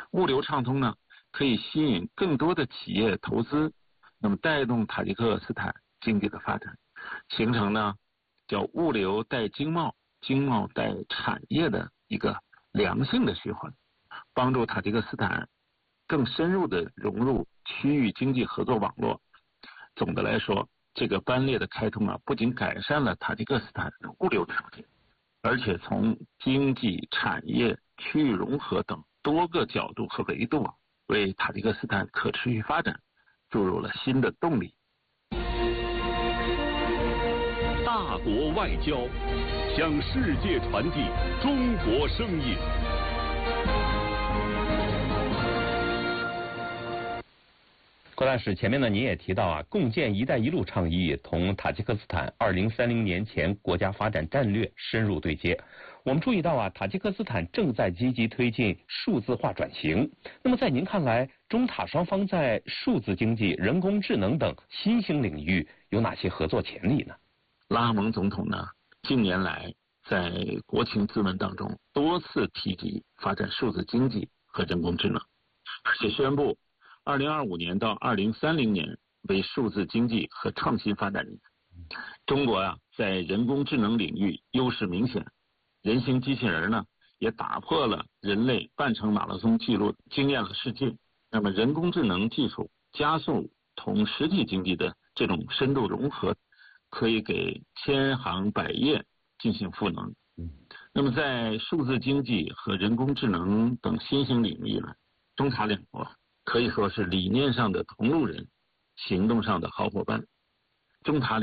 物流畅通呢，可以吸引更多的企业投资，那么带动塔吉克斯坦经济的发展，形成呢叫物流带经贸，经贸带产业的一个良性的循环，帮助塔吉克斯坦更深入的融入区域经济合作网络。总的来说，这个班列的开通不仅改善了塔吉克斯坦的物流条件，而且从经济、产业、区域融合等多个角度和维度为塔吉克斯坦可持续发展注入了新的动力。 大国外交，向世界传递中国声音。 郭大使，前面呢您也提到共建“一带一路”倡议同塔吉克斯坦2030年前国家发展战略深入对接。我们注意到塔吉克斯坦正在积极推进数字化转型。那么在您看来，中塔双方在数字经济、人工智能等新兴领域有哪些合作潜力呢？ 拉赫蒙总统呢，近年来在国情咨文当中多次提及发展数字经济和人工智能，而且宣布2025年到2030年为数字经济和创新发展年。中国在人工智能领域优势明显，人形机器人呢也打破了人类半程马拉松记录，惊艳了世界。那么人工智能技术加速同实体经济的这种深度融合，可以给千行百业进行赋能。那么在数字经济和人工智能等新兴领域呢，中塔两国可以说是理念上的同路人，行动上的好伙伴。中塔